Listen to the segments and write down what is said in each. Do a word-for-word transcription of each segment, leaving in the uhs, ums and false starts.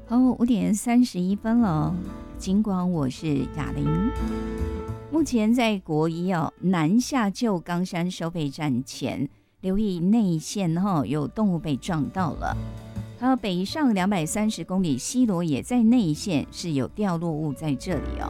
好，五点三十一分了。尽管我是雅玲，目前在国一哦南下旧冈山收费站前，留意内线哈、哦、有动物被撞到了。还有北上两百三十公里西螺也在内线是有掉落物在这里哦。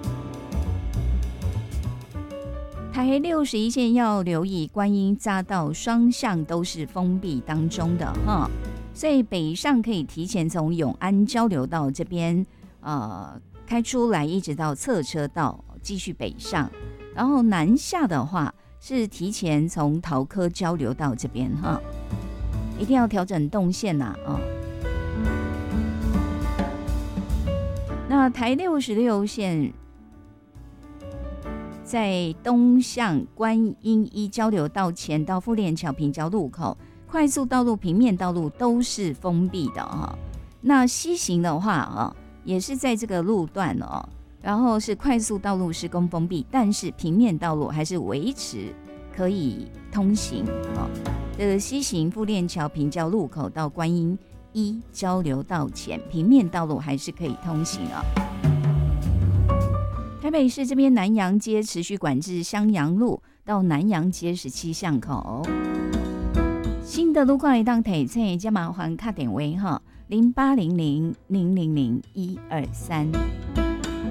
台六十一线要留意观音匝道双向都是封闭当中的哈。所以北上可以提前从永安交流道这边呃开出来，一直到侧车道继续北上。然后南下的话是提前从桃科交流道这边哈，一定要调整动线呐啊、哦。那台六十六线在东向观音一交流道前到富链桥平交路口。快速道路、平面道路都是封闭的哈。那西行的话啊，也是在这个路段哦，然后是快速道路施工封闭，但是平面道路还是维持可以通行啊。这个西行富链桥平交路口到观音一交流道前，平面道路还是可以通行啊。台北市这边南阳街持续管制襄阳路到南阳街十七巷口。新的路况一档提醒，加麻烦打电话哈，零八零零零零零一二三。